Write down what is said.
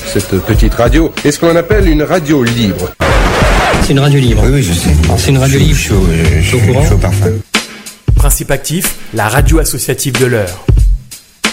cette petite radio est ce qu'on appelle une radio libre. C'est une radio libre. Oui, je sais. C'est une radio libre. Je suis au courant. Principe actif, la radio associative de l'Eure.